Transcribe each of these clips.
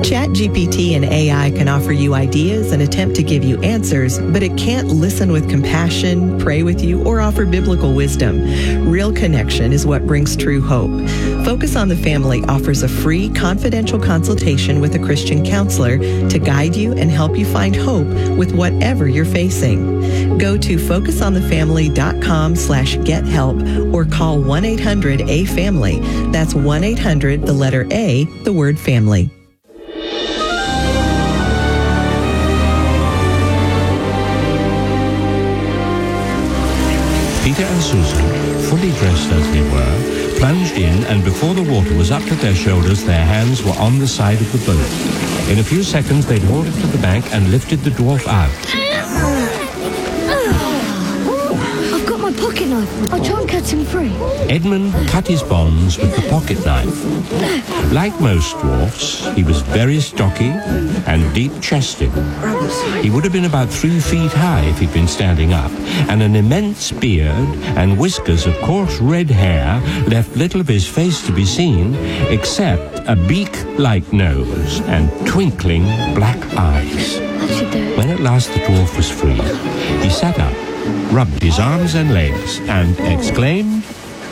ChatGPT and AI can offer you ideas and attempt to give you answers, but it can't listen with compassion, pray with you, or offer biblical wisdom. Real connection is what brings true hope. Focus on the Family offers a free, confidential consultation with a Christian counselor to guide you and help you find hope with whatever you're facing. Go to focusonthefamily.com/gethelp or call 1-800-A-FAMILY. That's 1-800, the letter A, the word family. Peter and Susan, fully dressed as they were, plunged in, and before the water was up to their shoulders, their hands were on the side of the boat. In a few seconds, they'd hauled it to the bank and lifted the dwarf out. I've got my pocket knife. I'll try and cut him free. Edmund cut his bonds with the pocket knife. Like most dwarfs, he was very stocky and deep-chested. He would have been about 3 feet high if he'd been standing up, and an immense beard and whiskers of coarse red hair left little of his face to be seen, except a beak-like nose and twinkling black eyes. That should do it. When at last the dwarf was free, he sat up, rubbed his arms and legs, and exclaimed,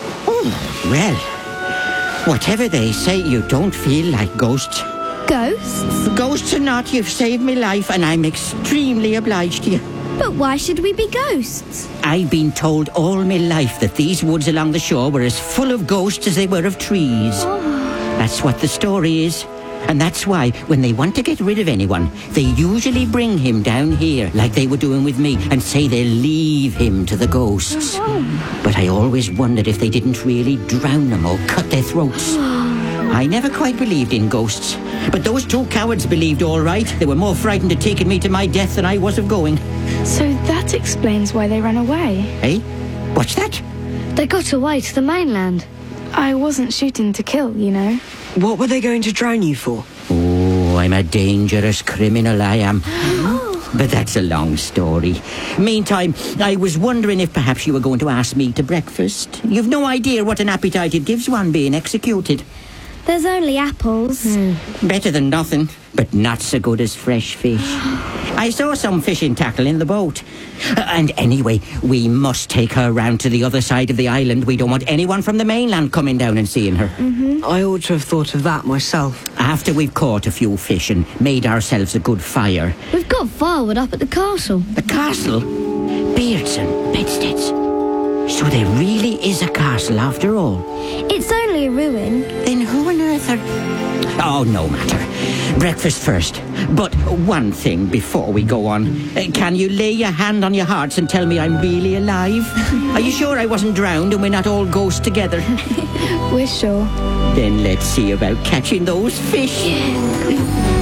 Well, whatever they say, you don't feel like ghosts. Ghosts? Ghosts or not, you've saved my life, and I'm extremely obliged to you. But why should we be ghosts? I've been told all my life that these woods along the shore were as full of ghosts as they were of trees. That's what the story is. And that's why, when they want to get rid of anyone, they usually bring him down here, like they were doing with me, and say they'll leave him to the ghosts. But I always wondered if they didn't really drown them or cut their throats. I never quite believed in ghosts. But those 2 cowards believed all right. They were more frightened of taking me to my death than I was of going. So that explains why they ran away. Hey? What's that? They got away to the mainland. I wasn't shooting to kill, you know. What were they going to drown you for? Oh, I'm a dangerous criminal, I am. But that's a long story. Meantime, I was wondering if perhaps you were going to ask me to breakfast. You've no idea what an appetite it gives one being executed. There's only apples. Better than nothing, but not so good as fresh fish. I saw some fishing tackle in the boat. And anyway, we must take her round to the other side of the island. We don't want anyone from the mainland coming down and seeing her. I ought to have thought of that myself. After we've caught a few fish and made ourselves a good fire. We've got firewood up at the castle. The castle? Beards and bedsteads. So there really is a castle after all. It's only a ruin. Then who on earth are... Oh, no matter. Breakfast first. But one thing before we go on. Can you lay your hand on your hearts and tell me I'm really alive? Are you sure I wasn't drowned and we're not all ghosts together? We're sure. Then let's see about catching those fish.